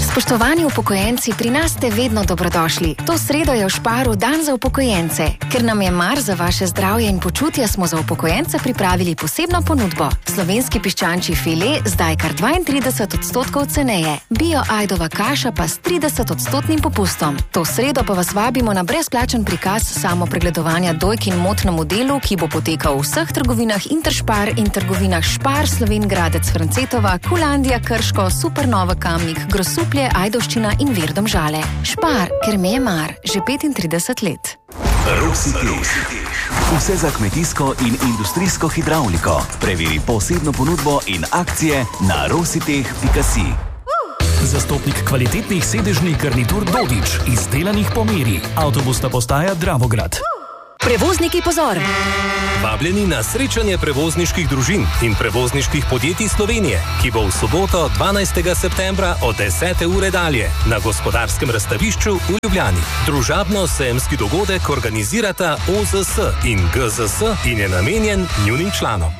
Spoštovani upokojenci, pri nas ste vedno dobrodošli. To sredo je v Šparu dan za upokojence. Ker nam je mar za vaše zdravje in počutje, smo za upokojence pripravili posebno ponudbo. Slovenski piščančji file zdaj kar 32% ceneje. Bio ajdova kaša pa s 30% popustom. To sredo pa vas vabimo na brezplačen prikaz samopregledovanja dojk in mot na modelu, ki bo potekal v vseh trgovinah Interšpar in trgovinah Špar, Slovenj Gradec, Francetova, Kulandija, Krško, Supernova, Kamnik, Grosuplje, Ajdovščina in Vir Domžale. Špar, ker mi je mar, že 35 let. Rositeh. Vse za kmetijsko in industrijsko hidravliko. Preveri posebno ponudbo in akcije na rositeh.si. Zastopnik kvalitetnih sedežnih garnitur Dodič, izdelanih po meri. Avtobusna postaja Dravograd. Prevozniki, pozor! Vabljeni na srečanje prevozniških družin in prevozniških podjetij Slovenije, ki bo v soboto 12. septembra od 10. ure dalje na Gospodarskem razstavišču v Ljubljani. Družabno-sejemski dogodek organizirata OZS in GZS in je namenjen njunim članom.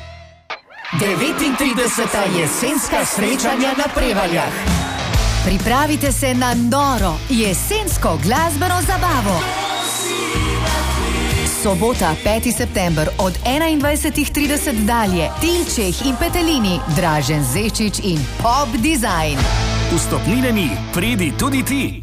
39. jesenska srečanja na Prevaljah. Pripravite se na noro jesensko glasbeno zabavo. Sobota, 5. september od 21.30 dalje. Tilčeh in Petelini, Dražen Zečič in Pop Design. Vstopnine ni, pridi tudi ti.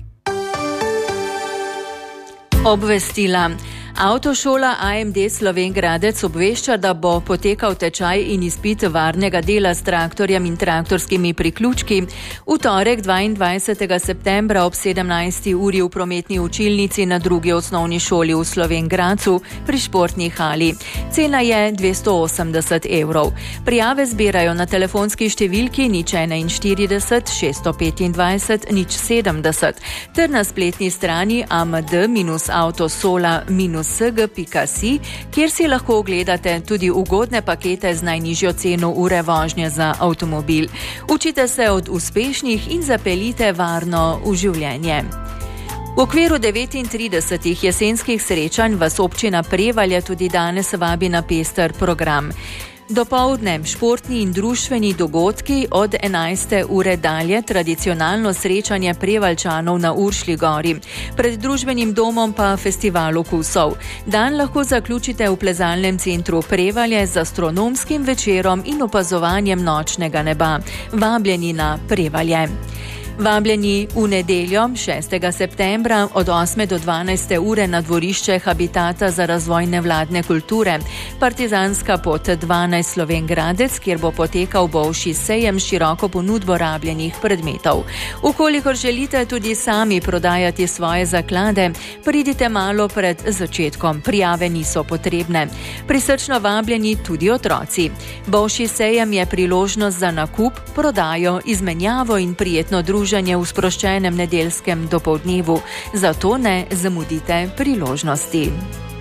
Obvestila. Avtošola AMD Slovenj Gradec obvešča, da bo potekal tečaj in izpit varnega dela s traktorjem in traktorskimi priključki v torek 22. septembra ob 17. uri v prometni učilnici na drugi osnovni šoli v Slovenj Gradcu pri športni hali. Cena je 280 evrov. Prijave zbirajo na telefonski številki 041 625 070 ter na spletni strani amd-autosola-sg.si, kjer si lahko ogledate tudi ugodne pakete z najnižjo ceno ure vožnje za avtomobil. Učite se od uspešnih in zapeljite varno v življenje. V okviru 39 jesenskih srečanj vas občina Prevalje tudi danes vabi na pester program. Dopoldne športni in društveni dogodki od 11. ure dalje, tradicionalno srečanje Prevaljčanov na Uršlji gori. Pred družbenim domom pa festival okusov. Dan lahko zaključite v plezalnem centru Prevalje z astronomskim večerom in opazovanjem nočnega neba. Vabljeni na Prevalje. Vabljeni v nedeljo, 6. septembra od 8. do 12. ure na dvorišče Habitata za razvoj nevladne kulture. Partizanska pot 12 Slovenj Gradec, kjer bo potekal bolšji sejem široko ponudbo rabljenih predmetov. Ukolikor želite tudi sami prodajati svoje zaklade, pridite malo pred začetkom. Prijave niso potrebne. Prisrčno vabljeni tudi otroci. Bolšji sejem je priložnost za nakup, prodajo, izmenjavo in prijetno druženje v sproščenem nedeljskem dopoldnevu. Zato ne zamudite priložnosti.